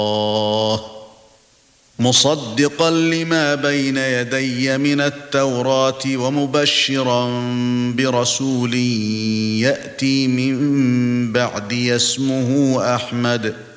مصدقا لما بين يدي من التوراة ومبشرا برسول يأتي من بعدي اسمه أحمد